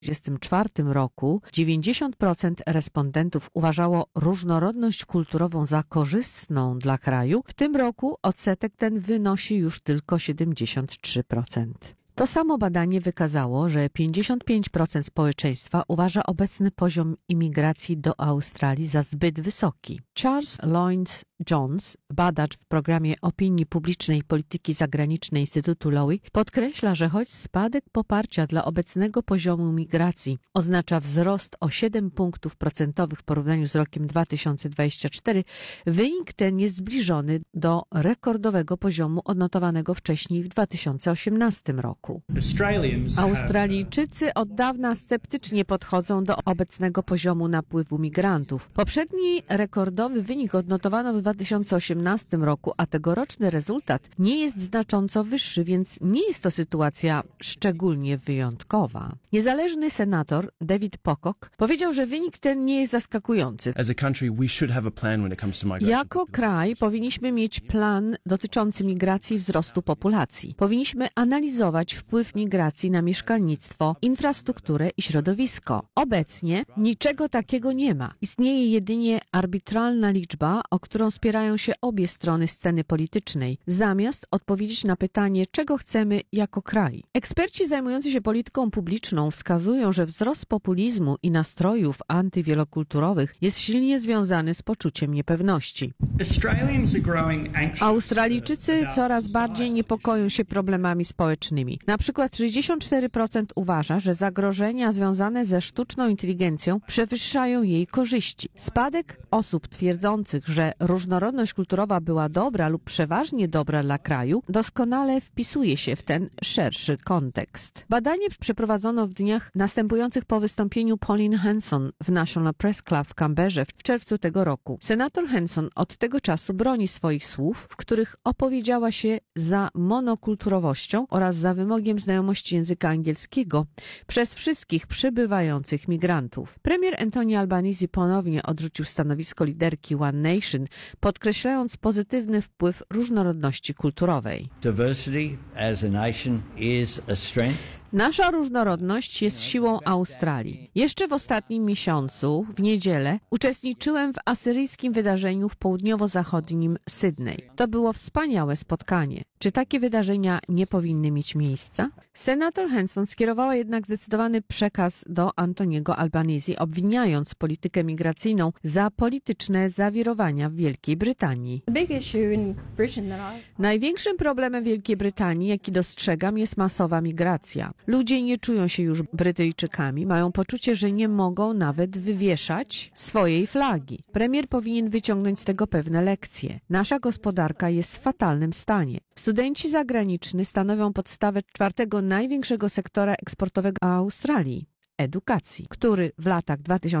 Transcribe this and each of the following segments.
1944 roku 90% respondentów uważało różnorodność kulturową za korzystną dla kraju. W tym roku odsetek ten wynosi już tylko 73%. To samo badanie wykazało, że 55% społeczeństwa uważa obecny poziom imigracji do Australii za zbyt wysoki. Charles Lloyd Jones, badacz w programie opinii publicznej i polityki zagranicznej Instytutu Lowy, podkreśla, że choć spadek poparcia dla obecnego poziomu migracji oznacza wzrost o 7 punktów procentowych w porównaniu z rokiem 2024, wynik ten jest zbliżony do rekordowego poziomu odnotowanego wcześniej w 2018 roku. Australijczycy od dawna sceptycznie podchodzą do obecnego poziomu napływu migrantów. Poprzedni rekordowy wynik odnotowano w 2018 roku, a tegoroczny rezultat nie jest znacząco wyższy, więc nie jest to sytuacja szczególnie wyjątkowa. Niezależny senator David Pocock powiedział, że wynik ten nie jest zaskakujący. Jako kraj powinniśmy mieć plan dotyczący migracji i wzrostu populacji. Powinniśmy analizować wpływ migracji na mieszkalnictwo, infrastrukturę i środowisko. Obecnie niczego takiego nie ma. Istnieje jedynie arbitralna liczba, o którą spierają się obie strony sceny politycznej, zamiast odpowiedzieć na pytanie, czego chcemy jako kraj. Eksperci zajmujący się polityką publiczną wskazują, że wzrost populizmu i nastrojów antywielokulturowych jest silnie związany z poczuciem niepewności. Australijczycy coraz bardziej niepokoją się problemami społecznymi. Na przykład 64% uważa, że zagrożenia związane ze sztuczną inteligencją przewyższają jej korzyści. Spadek osób twierdzących, że różnorodność kulturowa była dobra lub przeważnie dobra dla kraju, doskonale wpisuje się w ten szerszy kontekst. Badanie przeprowadzono w dniach następujących po wystąpieniu Pauline Hanson w National Press Club w Canberrze w czerwcu tego roku. Senator Hanson od tego czasu broni swoich słów, w których opowiedziała się za monokulturowością oraz za wymogiem znajomości języka angielskiego przez wszystkich przybywających migrantów. Premier Anthony Albanese ponownie odrzucił stanowisko liderki One Nation, podkreślając pozytywny wpływ różnorodności kulturowej. Diversity as a nation is a strength. Nasza różnorodność jest siłą Australii. Jeszcze w ostatnim miesiącu, w niedzielę, uczestniczyłem w asyryjskim wydarzeniu w południowo-zachodnim Sydney. To było wspaniałe spotkanie. Czy takie wydarzenia nie powinny mieć miejsca? Senator Hanson skierowała jednak zdecydowany przekaz do Antoniego Albanese, obwiniając politykę migracyjną za polityczne zawirowania w Wielkiej Brytanii. Największym problemem Wielkiej Brytanii, jaki dostrzegam, jest masowa migracja. Ludzie nie czują się już Brytyjczykami, mają poczucie, że nie mogą nawet wywieszać swojej flagi. Premier powinien wyciągnąć z tego pewne lekcje. Nasza gospodarka jest w fatalnym stanie. Studenci zagraniczni stanowią podstawę czwartego największego sektora eksportowego Australii. Edukacji, który w latach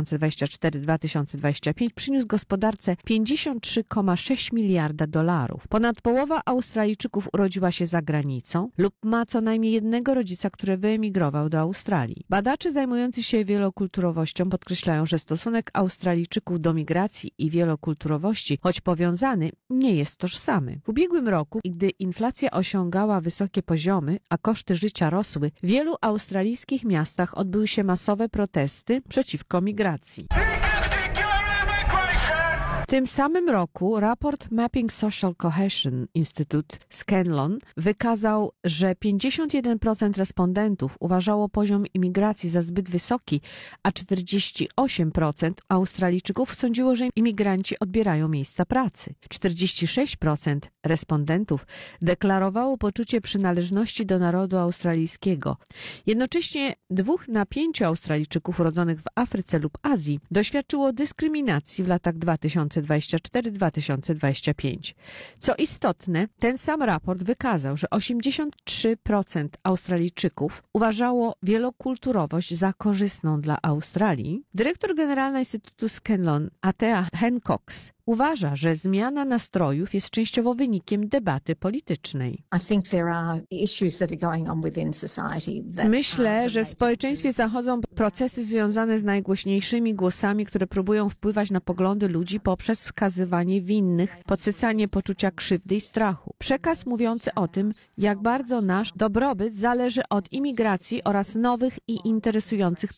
2024-2025 przyniósł gospodarce 53,6 miliarda dolarów. Ponad połowa Australijczyków urodziła się za granicą lub ma co najmniej jednego rodzica, który wyemigrował do Australii. Badacze zajmujący się wielokulturowością podkreślają, że stosunek Australijczyków do migracji i wielokulturowości, choć powiązany, nie jest tożsamy. W ubiegłym roku, gdy inflacja osiągała wysokie poziomy, a koszty życia rosły, w wielu australijskich miastach odbyły się masowe protesty przeciwko migracji. W tym samym roku raport Mapping Social Cohesion Institute Scanlon wykazał, że 51% respondentów uważało poziom imigracji za zbyt wysoki, a 48% Australijczyków sądziło, że imigranci odbierają miejsca pracy. 46% respondentów deklarowało poczucie przynależności do narodu australijskiego. Jednocześnie 2 na 5 Australijczyków urodzonych w Afryce lub Azji doświadczyło dyskryminacji w latach 2024-2025. Co istotne, ten sam raport wykazał, że 83% Australijczyków uważało wielokulturowość za korzystną dla Australii. Dyrektor generalna Instytutu Scanlon, Atea Hencox, uważa, że zmiana nastrojów jest częściowo wynikiem debaty politycznej. Myślę, że w społeczeństwie zachodzą procesy związane z najgłośniejszymi głosami, które próbują wpływać na poglądy ludzi poprzez wskazywanie winnych, podsycanie poczucia krzywdy i strachu. Przekaz mówiący o tym, jak bardzo nasz dobrobyt zależy od imigracji oraz nowych i interesujących